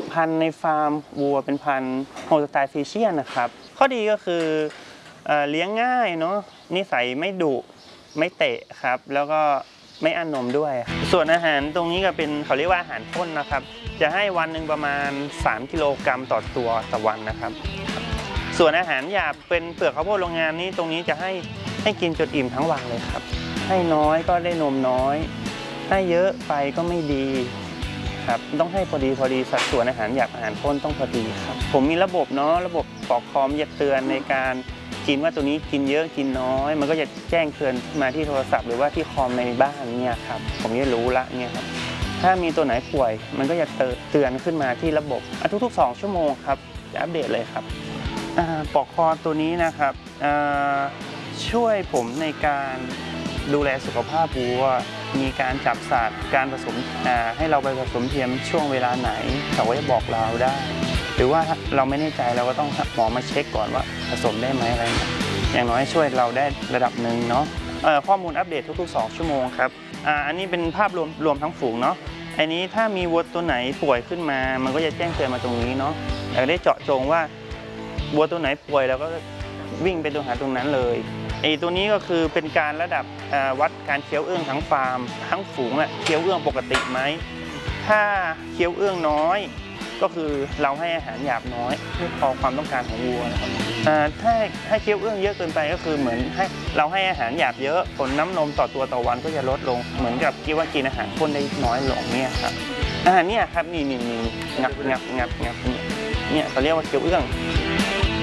พันธุ์ในฟาร์มวัวเป็นพันธุ์โฮลสไตน์ฟรีเชียนนะครับข้อดีก็คือเลี้ยงง่ายเนาะนิสัยไม่ดุไม่เตะครับแล้วก็ไม่อั้นนมด้วยส่วนอาหารตรงนี้ก็เป็นเขาเรียกว่าอาหารข้นนะครับจะให้วันหนึ่งประมาณ3 กิโลกรัมต่อตัวต่อวันนะครับส่วนอาหารหยาบเป็นเปลือกข้าวโพดโรงงานนี้ตรงนี้จะให้กินจนอิ่มทั้งวันเลยครับให้น้อยก็ได้นมน้อยให้เยอะไปก็ไม่ดีครับต้องให้พอดีสัดส่วนอาหารหยาบอาหารข้นต้องพอดีครับผมมีระบบเนาะระบบปอกคอมจะเตือนในการกินว่าตัวนี้กินเยอะกินน้อยมันก็จะแจ้งเตือนมาที่โทรศัพท์หรือว่าที่คอมในบ้านเนี่ยครับผมจะรู้ละเนี่ยครับถ้ามีตัวไหนป่วยมันก็จะเตือนขึ้นมาที่ระบบทุกๆ2 ชั่วโมงครับจะอัปเดตเลยครับปอกคอตัวนี้นะครับช่วยผมในการดูแลสุขภาพวัวมีการจับสัตว์การผสมให้เราไปผสมเทียมช่วงเวลาไหนเขาก็จะบอกเราได้หรือว่าเราไม่แน่ใจเราก็ต้องหมอมาเช็คก่อนว่าผสมได้ไหมอะไรอย่างน้อยช่วยเราได้ระดับหนึ่งเนาะข้อมูลอัปเดตทุกๆ2 ชั่วโมงครับอันนี้เป็นภาพรวมทั้งฝูงเนาะอันนี้ถ้ามีวัวตัวไหนป่วยขึ้นมามันก็จะแจ้งเตือนมาตรงนี้เนาะเราได้เจาะจงว่าวัวตัวไหนป่วยแล้วก็วิ่งไปหาตรงนั้นเลยตัวนี้ก็คือเป็นการระดับวัดการเคี้ยวเอื้องทั้งฟาร์มทั้งฝูงเคี้ยวเอื้องปกติไหมถ้าเคี้ยวเอื้องน้อยก็คือเราให้อาหารหยาบน้อยเพื่อพอความต้องการของวัวนะครับถ้าเคี้ยวเอื้องเยอะเกินไปก็คือเหมือนเราให้อาหารหยาบเยอะผลน้ำนมต่อตัวต่อวันก็จะลดลงเหมือนกับคิดว่ากินอาหารข้นได้น้อยลงเนี่ยครับอาหารเนี่ยครับนี่งับเนี่ยเขาเรียกว่าเคี้ยวเอื้อง